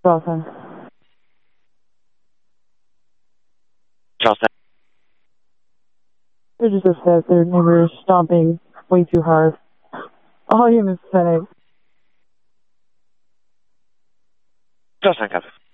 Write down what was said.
Dawson. Charles. They're just upset. Their neighbor is stomping way too hard. Volume is pathetic. Charles Hancock.